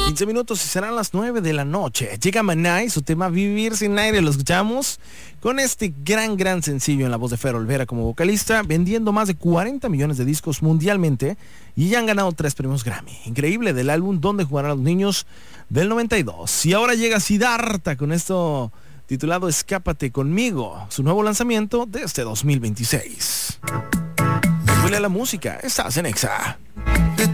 15 minutos y serán las 9 de la noche. Llega Maná y su tema Vivir sin aire. Lo escuchamos con este gran sencillo en la voz de Fer Olvera como vocalista, vendiendo más de 40 millones de discos mundialmente y ya han ganado 3 premios Grammy. Increíble, del álbum Donde jugarán los niños del 92. Y ahora llega Siddhartha con esto titulado Escápate conmigo, su nuevo lanzamiento de este 2026. Huele a la música, estás en Exa.